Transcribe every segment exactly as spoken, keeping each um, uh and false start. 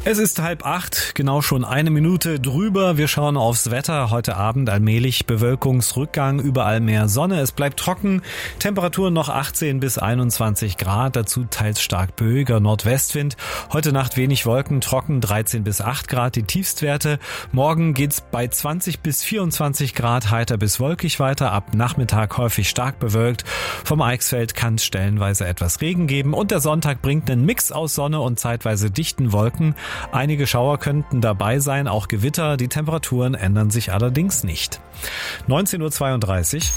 Es ist halb acht, genau schon eine Minute drüber. Wir schauen aufs Wetter. Heute Abend allmählich Bewölkungsrückgang, überall mehr Sonne. Es bleibt trocken. Temperaturen noch achtzehn bis einundzwanzig Grad, dazu teils stark böiger Nordwestwind. Heute Nacht wenig Wolken, trocken dreizehn bis acht Grad die Tiefstwerte. Morgen geht's bei zwanzig bis vierundzwanzig Grad heiter bis wolkig weiter. Ab Nachmittag häufig stark bewölkt. Vom Eichsfeld kann es stellenweise etwas Regen geben. Und der Sonntag bringt einen Mix aus Sonne und zeitweise dichten Wolken. Einige Schauer könnten dabei sein, auch Gewitter. Die Temperaturen ändern sich allerdings nicht. neunzehn Uhr zweiunddreißig.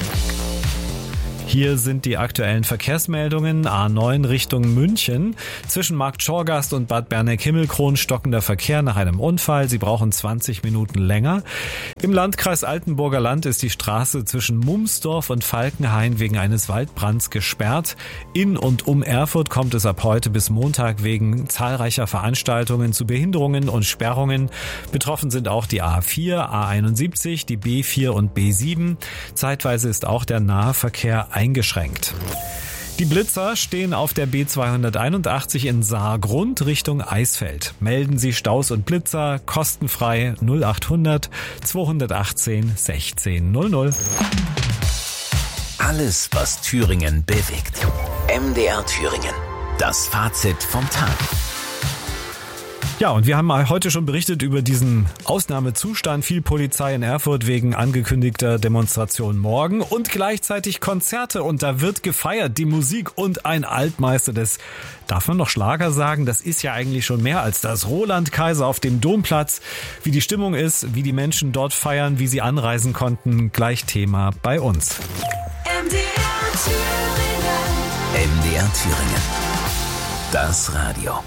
Hier sind die aktuellen Verkehrsmeldungen. A neun Richtung München. Zwischen Markt Schorgast und Bad Berneck-Himmelkron stockender Verkehr nach einem Unfall. Sie brauchen zwanzig Minuten länger. Im Landkreis Altenburger Land ist die Straße zwischen Mumsdorf und Falkenhain wegen eines Waldbrands gesperrt. In und um Erfurt kommt es ab heute bis Montag wegen zahlreicher Veranstaltungen zu Behinderungen und Sperrungen. Betroffen sind auch die A vier, A einundsiebzig, die B vier und B sieben. Zeitweise ist auch der Nahverkehr eingeschränkt. Die Blitzer stehen auf der B zweihunderteinundachtzig in Saargrund Richtung Eisfeld. Melden Sie Staus und Blitzer kostenfrei null achthundert zweihundertachtzehn sechzehn null null. Alles, was Thüringen bewegt. M D R Thüringen. Das Fazit vom Tag. Ja, und wir haben heute schon berichtet über diesen Ausnahmezustand. Viel Polizei in Erfurt wegen angekündigter Demonstration morgen und gleichzeitig Konzerte. Und da wird gefeiert, die Musik und ein Altmeister. Das darf man noch Schlager sagen. Das ist ja eigentlich schon mehr als das. Roland Kaiser auf dem Domplatz. Wie die Stimmung ist, wie die Menschen dort feiern, wie sie anreisen konnten. Gleich Thema bei uns. M D R Thüringen. M D R Thüringen. Das Radio.